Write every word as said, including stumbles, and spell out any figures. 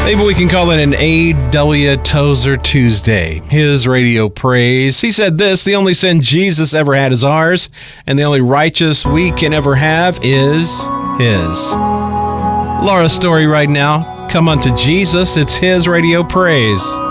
Maybe we can call it an A W Tozer Tuesday. His radio praise. He said this: the only sin Jesus ever had is ours, and the only righteous we can ever have is his. Laura's story right now. Come unto Jesus. It's his radio praise.